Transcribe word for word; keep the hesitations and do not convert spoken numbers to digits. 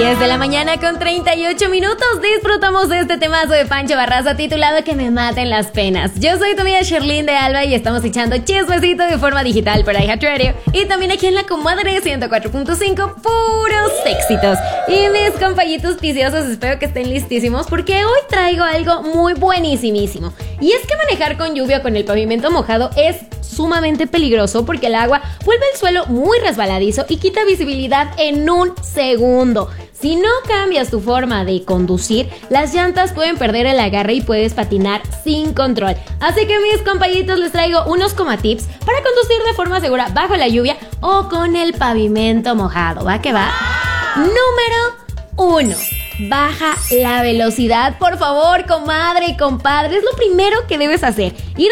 diez de la mañana con treinta y ocho minutos. Disfrutamos de este temazo de Pancho Barraza titulado Que me maten las penas. Yo soy tu amiga Sherlyn de Alba y estamos echando chismecito de forma digital para iHeartRadio y también aquí en la Comadre ciento cuatro punto cinco, puros éxitos. Y mis compañitos viciosos, espero que estén listísimos porque hoy traigo algo muy buenísimísimo. Y es que manejar con lluvia con el pavimento mojado es sumamente peligroso porque el agua vuelve el suelo muy resbaladizo y quita visibilidad en un segundo. Si no cambias tu forma de conducir, las llantas pueden perder el agarre y puedes patinar sin control. Así que mis compañitos, les traigo unos coma tips para conducir de forma segura bajo la lluvia o con el pavimento mojado. ¿Va que va? Número uno. Baja la velocidad, por favor, comadre y compadre. Es lo primero que debes hacer. Ir